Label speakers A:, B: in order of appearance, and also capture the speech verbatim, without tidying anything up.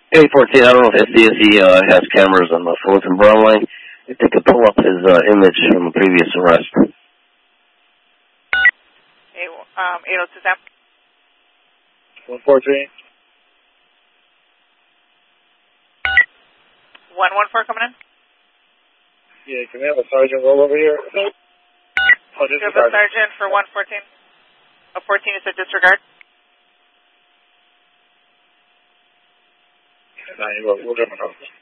A: eight fourteen, I don't know if S D S E uh, has cameras on the Fullerton Brown line. If they could pull up his uh, image from the previous arrest.
B: Hey, um, eight oh two Sam.
C: one fourteen.
B: one one four coming in.
C: Yeah, can we have a sergeant roll over here? Oh,
B: You have a sergeant for one fourteen. Oh, fourteen is a disregard.
C: Nah, we'll, we'll give him a